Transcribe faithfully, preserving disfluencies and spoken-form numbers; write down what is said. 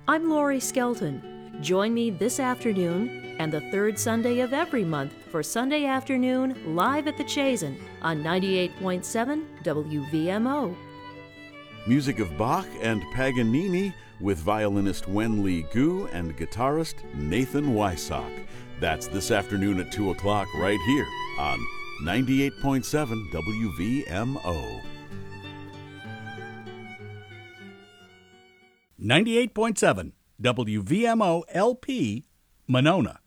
I'm Laurie Skelton. Join me this afternoon and the third Sunday of every month for Sunday Afternoon Live at the Chazen on ninety-eight point seven W V M O. Music of Bach and Paganini with violinist Wen Li Gu and guitarist Nathan Wysock. That's this afternoon at two o'clock right here on ninety-eight point seven W V M O. ninety-eight point seven W V M O L P, Monona.